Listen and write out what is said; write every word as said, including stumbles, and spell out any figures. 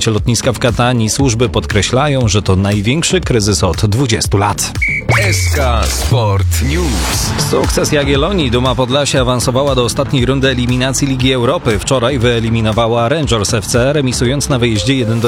zamknięcie lotniska w Katanii. Służby podkreślają, że to największy kryzys od dwudziestu lat. S K Sport News. Sukces Jagiellonii. Duma Podlasia awansowała do ostatniej rundy eliminacji Ligi Europy. Wczoraj wyeliminowała Rangers F C, remisując na wyjeździe jeden do